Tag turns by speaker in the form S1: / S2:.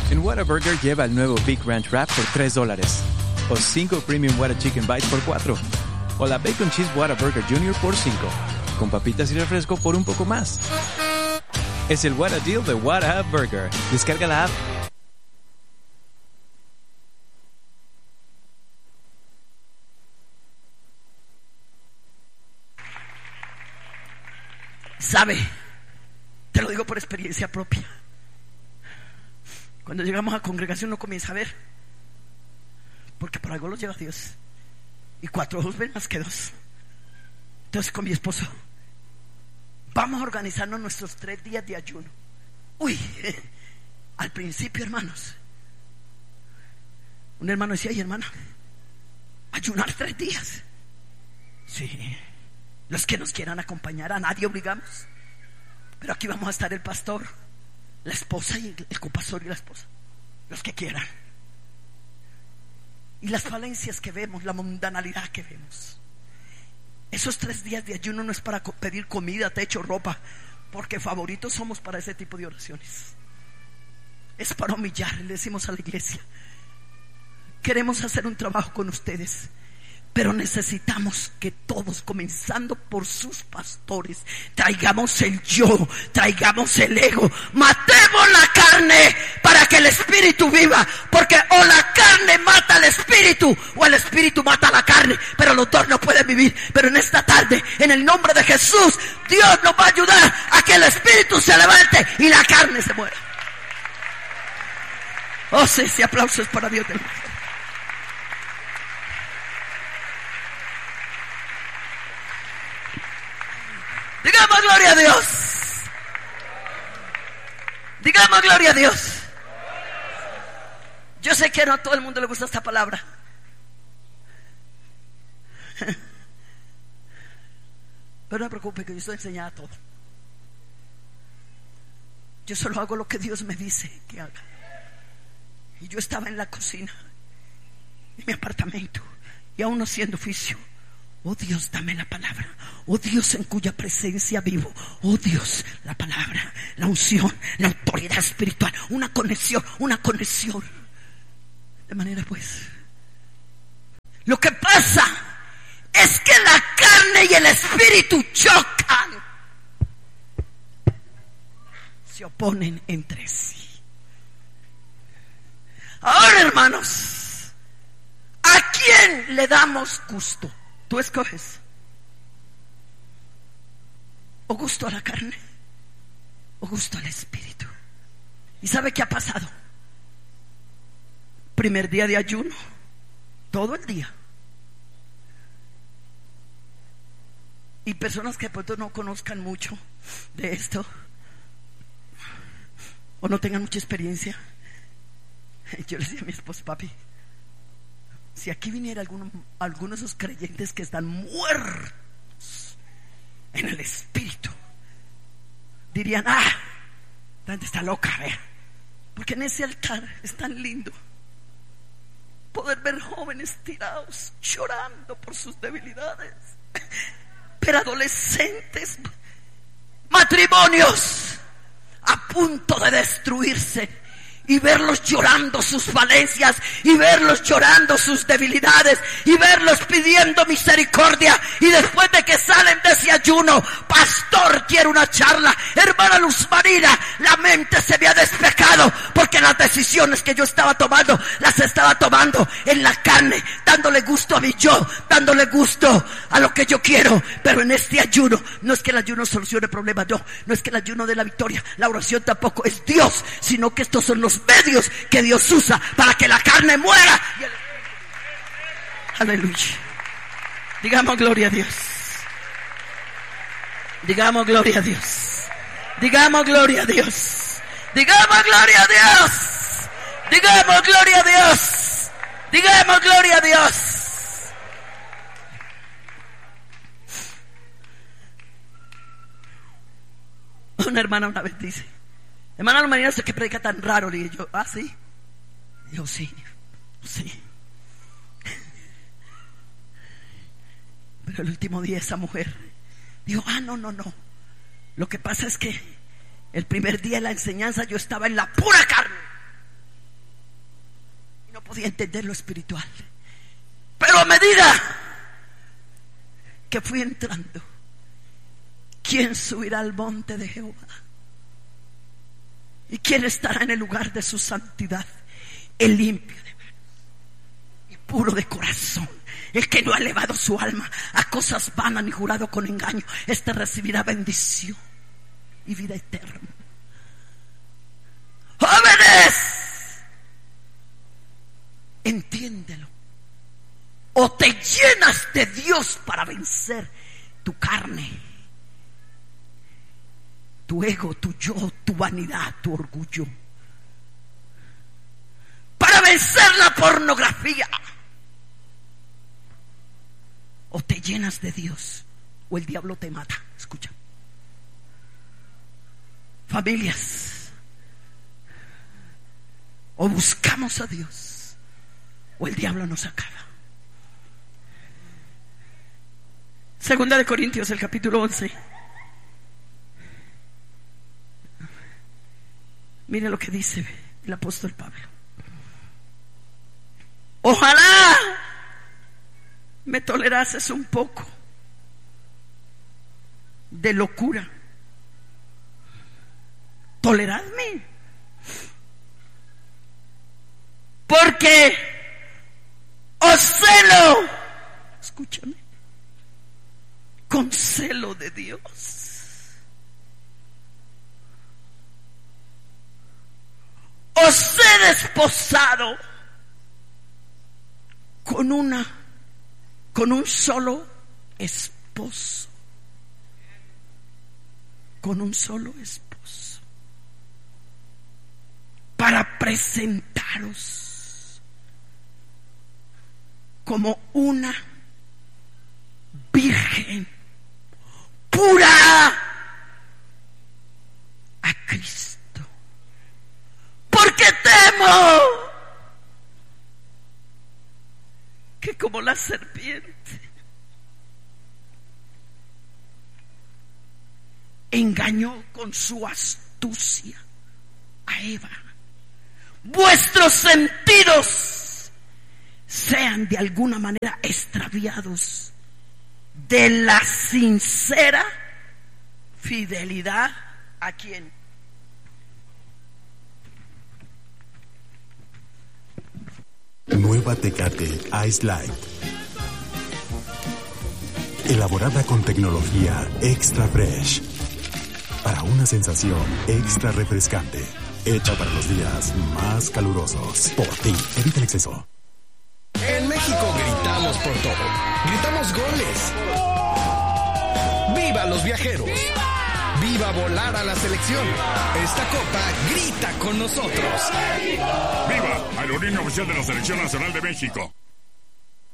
S1: En Whataburger lleva el nuevo Big Ranch Wrap por $3. O 5 Premium Whata Chicken Bites por $4. O la Bacon Cheese Whataburger Jr. por $5. Con papitas y refresco por un poco más. Es el Whata Deal de Whataburger. Descarga la app.
S2: ¿Sabe? Te lo digo por experiencia propia. Cuando llegamos a congregación uno comienza a ver, porque por algo los lleva Dios, y 4 ojos ven más que 2. Entonces con mi esposo vamos a organizarnos nuestros 3 días de ayuno. Uy, al principio, hermanos, un hermano decía: ay, hermana, ayunar 3 días. Sí, los que nos quieran acompañar, a nadie obligamos, pero aquí vamos a estar el pastor, la esposa y el copastor y la esposa, los que quieran. Y las falencias que vemos, la mundanalidad que vemos, esos 3 días de ayuno no es para pedir comida, techo, ropa, porque favoritos somos para ese tipo de oraciones. Es para humillar. Le decimos a la iglesia: queremos hacer un trabajo con ustedes, pero necesitamos que todos, comenzando por sus pastores, traigamos el yo, traigamos el ego, matemos la carne para que el espíritu viva, porque o la carne mata al espíritu o el espíritu mata a la carne, pero los dos no pueden vivir. Pero en esta tarde, en el nombre de Jesús, Dios nos va a ayudar a que el espíritu se levante y la carne se muera. Oh, sí, ese aplauso es para Dios del mundo. Digamos gloria a Dios. Digamos gloria a Dios. Yo sé que no a todo el mundo le gusta esta palabra, pero no me preocupe, que yo estoy enseñada todo. Yo solo hago lo que Dios me dice que haga. Y yo estaba en la cocina, en mi apartamento, y aún no siendo oficio: oh Dios, dame la palabra. Oh Dios, en cuya presencia vivo. Oh Dios, la palabra, la unción, la autoridad espiritual. Una conexión, una conexión. De manera pues, lo que pasa es que la carne y el espíritu chocan, se oponen entre sí. Ahora, hermanos, ¿a quién le damos gusto? Tú escoges. O gusto a la carne o gusto al espíritu. ¿Y sabe qué ha pasado? Primer día de ayuno, todo el día. Y personas que de pronto no conozcan mucho de esto o no tengan mucha experiencia, yo le decía a mi esposo: papi, si aquí viniera algunos de esos creyentes que están muertos en el espíritu, dirían: ah, la gente está loca, vea. Porque en ese altar es tan lindo poder ver jóvenes tirados, llorando por sus debilidades, pero adolescentes, matrimonios a punto de destruirse, y verlos llorando sus falencias, y verlos llorando sus debilidades, y verlos pidiendo misericordia. Y después de que salen de ese ayuno: pastor, quiero una charla. Hermana Luz Marina, la mente se me ha despejado, porque las decisiones que yo estaba tomando, las estaba tomando en la carne, dándole gusto a mi yo, dándole gusto a lo que yo quiero. Pero en este ayuno, no es que el ayuno solucione problemas, no es que el ayuno dé la victoria, la oración tampoco es Dios, sino que estos son los medios que Dios usa para que la carne muera. Aleluya. Digamos gloria a Dios. Digamos gloria a Dios. Digamos gloria a Dios. Digamos gloria a Dios. Digamos gloria a Dios. Digamos gloria a Dios. Una hermana una vez dice: hermana María, ¿sé que predica tan raro? Le dije yo: ¿ah, sí? Yo: sí. Pero el último día esa mujer dijo: ah, no. Lo que pasa es que el primer día de la enseñanza yo estaba en la pura carne. podía entender lo espiritual. Pero a medida que fui entrando, ¿quién subirá al monte de Jehová? ¿Y quién estará en el lugar de su santidad? El limpio de manos y puro de corazón, el que no ha elevado su alma a cosas vanas ni jurado con engaño. Este recibirá bendición y vida eterna. Jóvenes, entiéndelo. O te llenas de Dios para vencer tu carne, tu ego, tu yo, tu vanidad, tu orgullo, para vencer la pornografía. O te llenas de Dios o el diablo te mata. Escucha, familias, o buscamos a Dios o el diablo nos acaba. Segunda de Corintios, el capítulo 11. Mire lo que dice el apóstol Pablo. Ojalá me tolerases un poco de locura. Toleradme, porque os celo, escúchame, con celo de Dios. Os he desposado con un solo esposo. Con un solo esposo. Para presentaros como una virgen pura a Cristo. Porque temo que como la serpiente engañó con su astucia a Eva, vuestros sentidos sean de alguna manera extraviados de la sincera fidelidad a quien.
S3: Nueva Tecate Ice Light, elaborada con tecnología extra fresh, para una sensación extra refrescante, hecha para los días más calurosos. Por ti, evita el exceso.
S4: En México gritamos por todo. Gritamos goles. ¡Viva los viajeros! ¡Viva volar a la selección! Esta copa grita con nosotros.
S5: ¡Viva! Aerolínea oficial de la Selección Nacional de México.